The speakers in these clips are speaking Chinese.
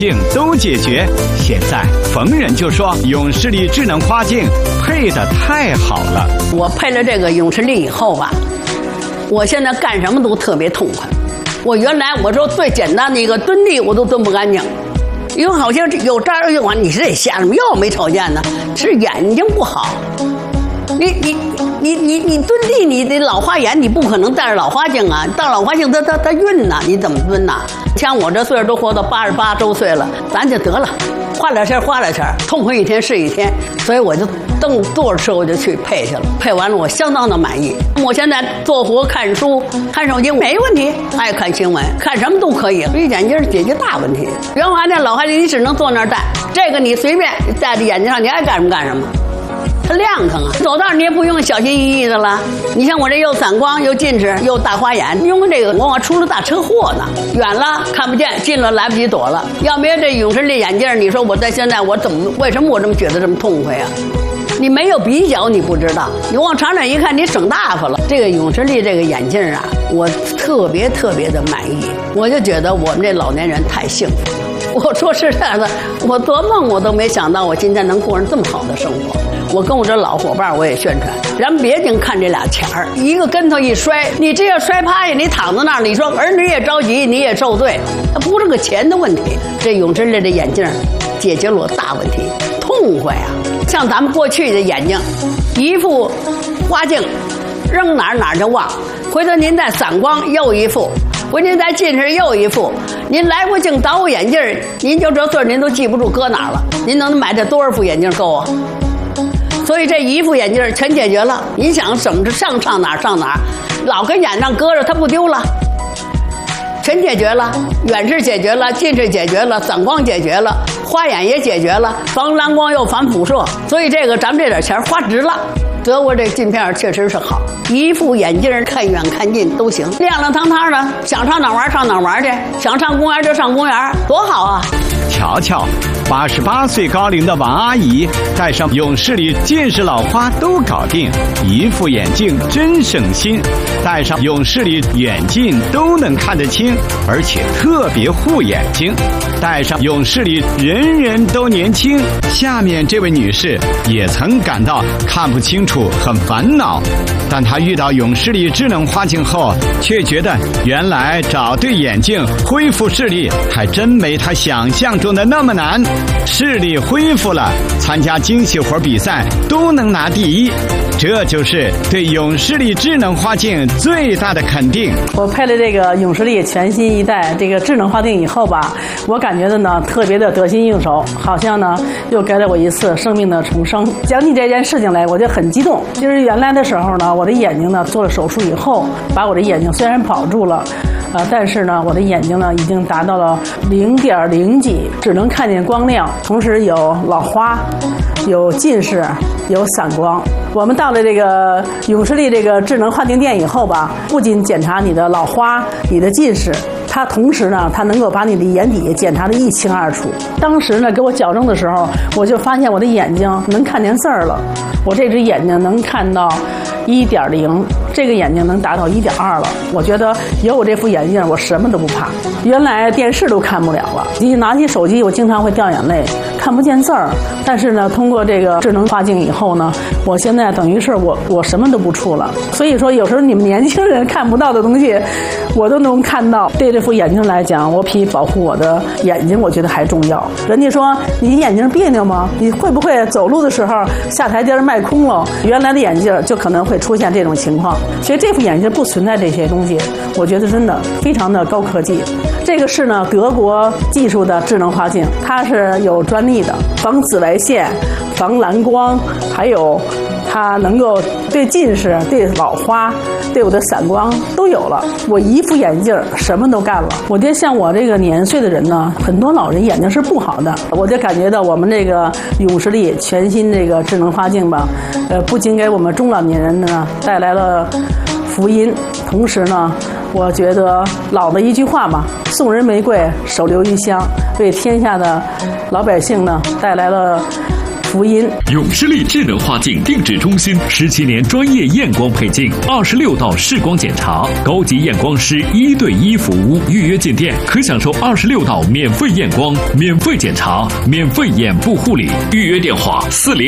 镜都解决。现在逢人就说永视力智能花镜配得太好了。 我配了这个永视力以后吧，我现在干什么都特别痛快。我原来我说最简单的一个蹲地我都蹲不干净，因为好像有这儿有你是得瞎什么又没瞅见呢，是眼睛不好。你蹲地，你得老花眼，你不可能戴着老花镜啊！戴老花镜它晕呐，你怎么蹲呐？像我这岁数都活到88周岁了，咱就得了，花点钱，痛快一天是一天。所以我就蹬坐着车我就去配去了，配完了我相当的满意。我现在做活看书、看手机没问题，爱看新闻，看什么都可以。所以眼镜解决大问题。原来那老花镜你只能坐那儿戴，这个你随便戴在眼睛上，你爱干什么干什么。它亮堂啊，走道你也不用小心翼翼的了。你像我这又散光又近视又大花眼，用这个我出了大车祸呢，远了看不见，近了来不及躲了。要没有这永视力眼镜，你说我在现在我为什么我这么觉得这么痛快啊？你没有比较你不知道，你往长远一看你省大发了。这个永视力这个眼镜啊，我特别的满意，我就觉得我们这老年人太幸福了。我说实在的，我做梦我都没想到我今天能过上这么好的生活。我跟我这老伙伴我也宣传，咱别净看这俩钱儿，一个跟头一摔，你这要摔趴下，你躺在那儿，你说儿女也着急，你也受罪，它不是个钱的问题。这永视力的眼镜解决了我大问题，痛快啊！像咱们过去的眼睛，一副花镜，扔哪儿就忘，回头您再散光又一副。回您再近视又一副，您来回镜倒眼镜，您就这岁您都记不住搁哪儿了。您能买这多少副眼镜够啊？所以这一副眼镜全解决了。你想怎么着上哪儿，老跟眼上搁着它不丢了，全解决了。远视解决了，近视解决了，散光解决了，花眼也解决了，防蓝光又防辐射。所以这个咱们这点钱花值了。德国这镜片确实是好，一副眼镜看远看近都行，亮堂堂的，想上哪玩去，想上公园就上公园，多好啊！ 瞧瞧，88岁高龄的王阿姨戴上永视力，近视老花都搞定，一副眼镜真省心。戴上永视力远近都能看得清，而且特别护眼睛。戴上永视力，人人都年轻。下面这位女士也曾感到看不清楚，很烦恼，但她遇到永视力智能花镜后，却觉得原来找对眼镜恢复视力还真没她想象中的那么难。视力恢复了，参加精细活比赛都能拿第一，这就是对永视力智能花镜最大的肯定。 我配了这个永视力全新一代这个智能花镜以后吧，我感觉的呢特别的得心应手，好像呢又给了我一次生命的重生。讲起这件事情来，我就很激动。就是原来的时候呢，我的眼睛呢做了手术以后，把我的眼睛虽然保住了，但是呢，我的眼睛呢已经达到了0.0几，只能看见光亮，同时有老花，有近视，有散光。我们到了这个永视力这个智能花镜店以后吧，不仅检查你的老花、你的近视，它同时呢，它能够把你的眼底检查得一清二楚。当时呢，给我矫正的时候，我就发现我的眼睛能看见字儿了，我这只眼睛能看到1.0，这个眼睛能达到1.2了。我觉得有我这副眼镜，我什么都不怕。原来电视都看不了了，一拿起手机，我经常会掉眼泪，看不见字儿。但是呢，通过这个智能花镜以后呢，我现在等于是我什么都不触了。所以说，有时候你们年轻人看不到的东西，我都能看到。对这副眼镜来讲，我比保护我的眼睛，我觉得还重要。人家说你眼睛别扭吗？你会不会走路的时候下台阶迈空了？原来的眼镜就可能会出现这种情况。所以这副眼镜不存在这些东西，我觉得真的非常的高科技。这个是呢德国技术的智能花镜，它是有专利的，防紫外线、防蓝光，还有它能够对近视、对老花、对我的散光都有了。我一副眼镜什么都干了。我觉得像我这个年岁的人呢，很多老人眼睛是不好的。我就感觉到我们这个永视力全新这个智能花镜吧，不仅给我们中老年人呢带来了福音，同时呢，我觉得老的一句话嘛，送人玫瑰，手留余香，为天下的老百姓呢带来了福音。 永视力智能花镜定制中心17年专业验光配镜，26道视光检查，高级验光师1对1服务。预约进店可享受26道免费验光、免费检查、免费眼部护理。预约电话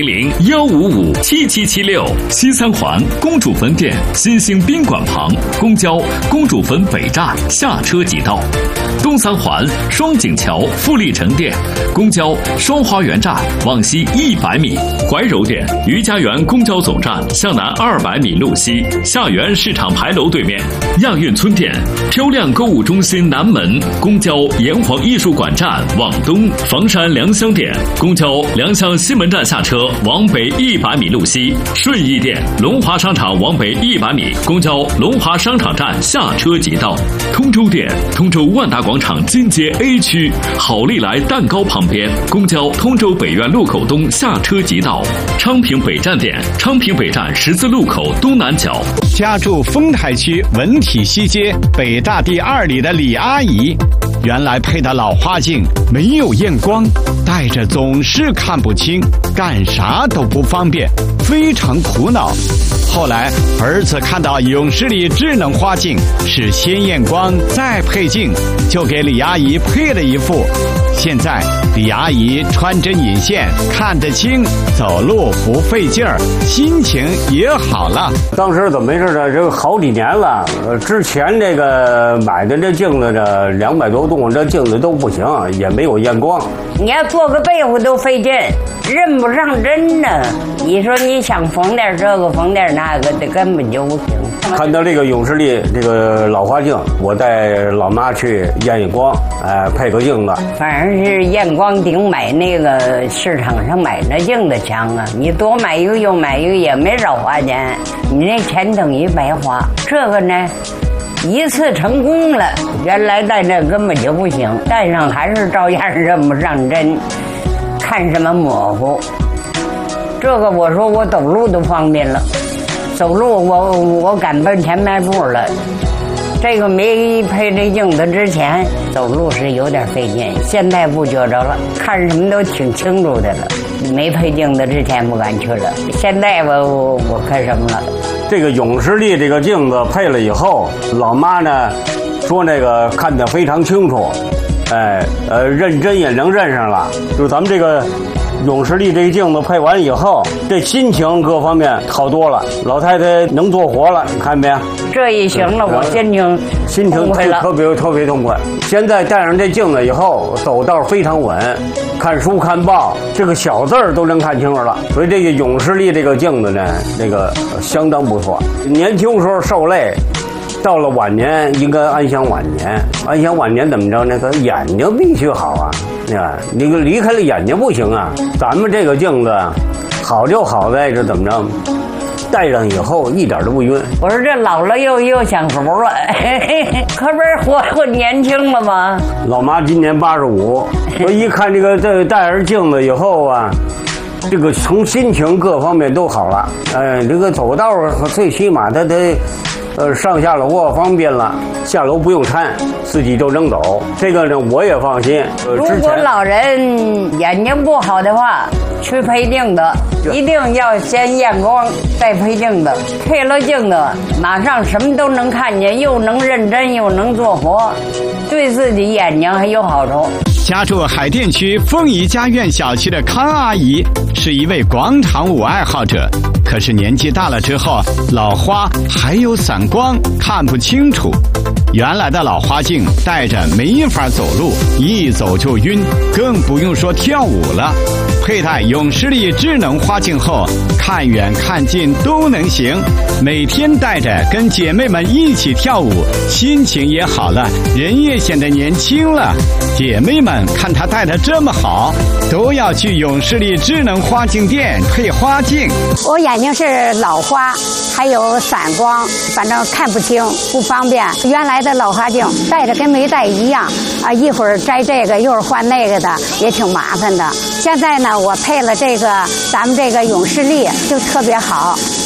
400-155-7776。西三环公主坟店新兴宾馆旁，公交公主坟北站下车即到。东三环双井桥富力城店，公交双花园站往西100米。怀柔店余家园公交总站向南200米路西，下园市场牌楼对面。亚运村店漂亮购物中心南门，公交炎黄艺术馆站往东。房山良乡店公交良乡西门站下车往北100米路西。顺义店龙华商场往北100米，公交龙华商场站下车即到。通州店通州万达广场金街 A 区好利来蛋糕旁边，公交通州北苑路口东下车即到。昌平北站店昌平北站十字路口东南角。 家住丰台区文体西街北大第2里的李阿姨，原来配的老花镜没有验光，戴着总是看不清，干啥都不方便，非常苦恼。后来儿子看到永视力智能花镜是先验光再配镜，就给李阿姨配了一副。现在李阿姨穿针引线，看得清，走路不费劲儿，心情也好了。 当时怎么回事呢？这个好几年了，之前这个买的这镜子这200多度，这镜子都不行，也没有验光。 你要做个被子都费劲，认不上针呢。你说你想缝点这个缝点那个的，根本就不行。 看到这个永视力这个老花镜，我带老妈去验验光，配个镜子。 反正是验光顶买那个市场上买那镜子强啊！你多买一个又买一个也没少花钱，你那钱等于白花。这个呢，一次成功了，原来戴这根本就不行，戴上还是照样认不上针，看什么模糊。这个我说我走路都方便了，走路我敢奔前迈步了。这个没配这镜子之前走路是有点费劲，现在不觉着了，看什么都挺清楚的了。没配镜子之前不敢去了，现在我看什么了。 这个永视力这个镜子配了以后，老妈呢说那个看得非常清楚，认真也能认上了。就咱们这个永视力这个镜子配完以后，这心情各方面好多了，老太太能做活了，你看没？ 这一行了，我心情特别痛快。现在戴上这镜子以后，走道非常稳，看书看报，这个小字儿都能看清楚了。所以这个永视力这个镜子呢，这个相当不错。年轻时候受累，到了晚年应该安享晚年。安享晚年怎么着？那个眼睛必须好啊！你离开了眼睛不行啊。咱们这个镜子好就好在这怎么着？戴上以后一点都不晕。 我说这老了又想熟了，可不是活年轻了吗？ 老妈今年85，我一看这个戴上镜子以后啊，这个从心情各方面都好了。这个走道最起码它得上下楼方便了，下楼不用搀，自己就能走。这个呢我也放心。 如果老人眼睛不好的话，去配镜子，一定要先验光再配镜子。配了镜子，马上什么都能看见，又能认真又能做活，对自己眼睛还有好处。 家住海淀区凤仪家苑小区的康阿姨是一位广场舞爱好者，可是年纪大了之后，老花还有散光，看不清楚。原来的老花镜戴着没法走路，一走就晕，更不用说跳舞了。佩戴永视力智能花镜后，看远看近都能行，每天戴着跟姐妹们一起跳舞，心情也好了，人也显得年轻了。姐妹们看她戴得这么好，都要去永视力智能花镜店配花镜。 我眼睛是老花，还有散光，反正看不清，不方便。原来的老花镜戴着跟没戴一样啊，一会儿摘这个，一会儿换那个的，也挺麻烦的。现在呢，我配了这个咱们这个永视力就特别好，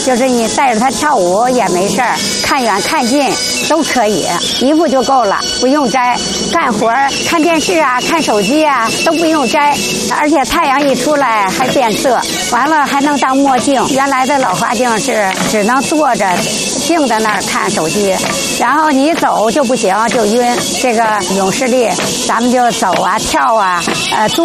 就是你带着它跳舞也没事儿，看远看近都可以，一副就够了，不用摘。干活看电视啊，看手机啊都不用摘，而且太阳一出来还变色，完了还能当墨镜。原来的老花镜是只能坐着静在那儿看手机，然后你走就不行，就晕。这个永视力咱们就走啊跳啊坐